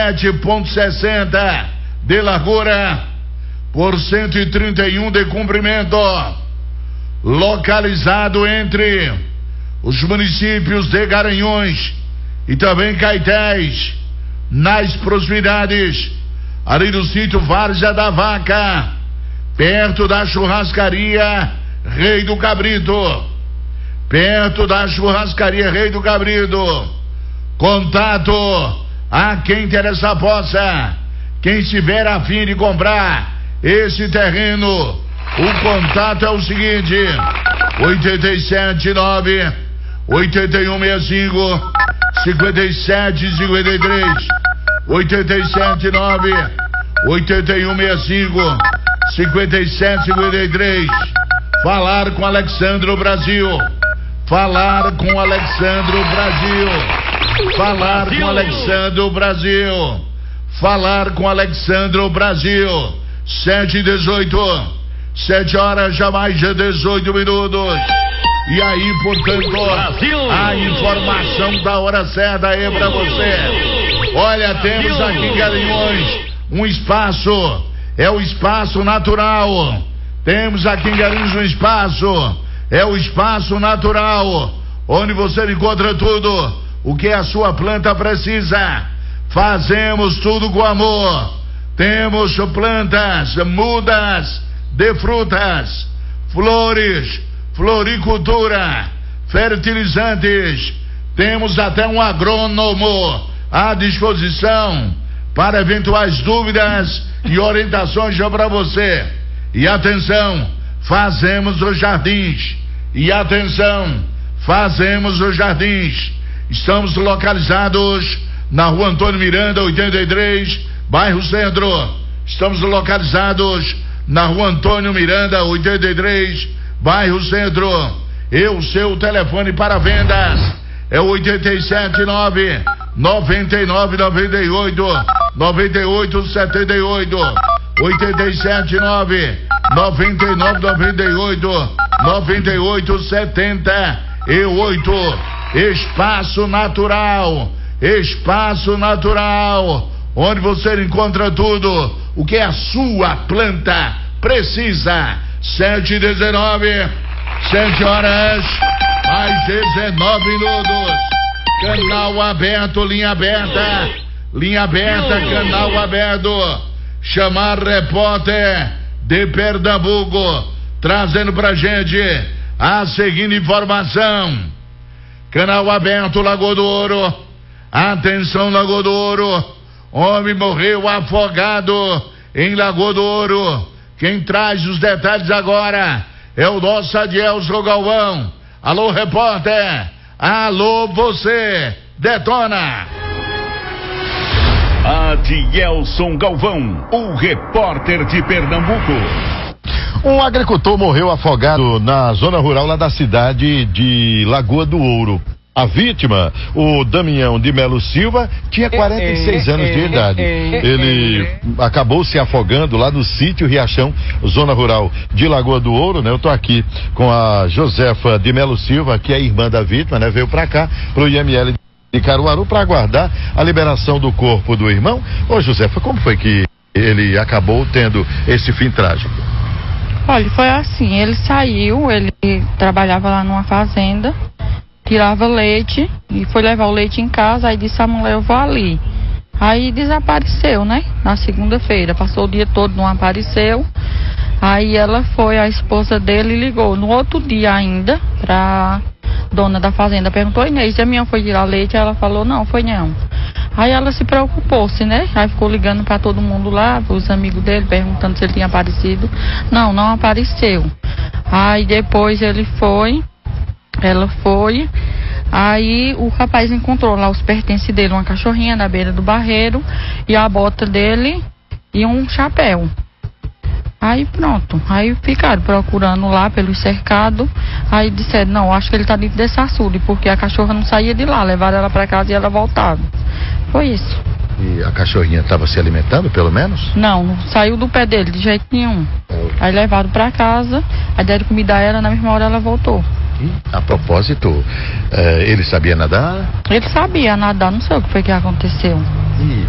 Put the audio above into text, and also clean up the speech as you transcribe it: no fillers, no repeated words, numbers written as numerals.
7,60 de largura por 131 de comprimento, localizado entre os municípios de Garanhuns e também Caetés, nas proximidades ali do sítio Várzea da Vaca, perto da churrascaria Rei do Cabrito. Perto da churrascaria Rei do Cabrito. Contato a quem interessa a poça. Quem estiver a fim de comprar esse terreno, o contato é o seguinte: 879 8165 5753, 879 8165 5753. Falar com Alexandro Brasil. Falar com Alexandro Brasil. Falar com Alexandro Brasil. Falar com Alexandro Brasil. 7h18. 7 horas já mais de 18 minutos. E aí, portanto, a informação da hora certa aí pra você. Olha, temos aqui em Garanhuns um espaço. É o espaço natural. Temos aqui em Garanhuns um espaço. É o espaço natural, onde você encontra tudo o que a sua planta precisa. Fazemos tudo com amor. Temos plantas, mudas de frutas, flores, floricultura, fertilizantes. Temos até um agrônomo à disposição para eventuais dúvidas e orientações para você. E atenção, fazemos os jardins. E atenção, fazemos os jardins. Estamos localizados na Rua Antônio Miranda, 83, bairro Centro. Estamos localizados na Rua Antônio Miranda, 83, bairro Centro. E o seu telefone para vendas é o 879 9998 9878, 879 9998 9878. Espaço natural. Espaço natural, onde você encontra tudo o que a sua planta precisa. 7h19, 7 horas mais 19 minutos. Canal aberto, linha aberta. Linha aberta, canal aberto. Chamar repórter de Pernambuco, trazendo pra gente a seguinte informação. Canal aberto, Lagoa do Ouro. Atenção, Lagoa do Ouro. Homem morreu afogado em Lagoa do Ouro. Quem traz os detalhes agora é o nosso Adielson Galvão. Alô, repórter. Alô, você. Detona. Adielson Galvão, o repórter de Pernambuco. Um agricultor morreu afogado na zona rural lá da cidade de Lagoa do Ouro. A vítima, o Damião de Melo Silva, tinha 46 anos de idade. Ele acabou se afogando lá no sítio Riachão, zona rural de Lagoa do Ouro, né? Eu tô aqui com a Josefa de Melo Silva, que é irmã da vítima, né? Veio pra cá, pro IML de Caruaru, para aguardar a liberação do corpo do irmão. Ô, Josefa, como foi que ele acabou tendo esse fim trágico? Olha, foi assim, ele saiu, ele trabalhava lá numa fazenda, tirava leite e foi levar o leite em casa, aí disse a mulher, eu vou ali. Aí desapareceu, né? Na segunda-feira, passou o dia todo, não apareceu. Aí ela foi, a esposa dele ligou no outro dia ainda pra dona da fazenda, perguntou, Inês, a minha foi tirar leite? Ela falou, não, foi não. Aí ela se preocupou-se, né? Aí ficou ligando pra todo mundo lá, os amigos dele, perguntando se ele tinha aparecido. Não, não apareceu. Aí depois ela foi, aí o rapaz encontrou lá os pertences dele, uma cachorrinha na beira do barreiro e a bota dele e um chapéu. Aí pronto, aí ficaram procurando lá pelo cercado, aí disseram, não, acho que ele tá dentro desse açude, porque a cachorra não saía de lá, levaram ela pra casa e ela voltava. Foi isso. E a cachorrinha estava se alimentando, pelo menos? Não, não saiu do pé dele de jeito nenhum. Aí levaram pra casa, aí deram comida a ela, na mesma hora ela voltou. E, a propósito, ele sabia nadar? Ele sabia nadar, não sei o que foi que aconteceu.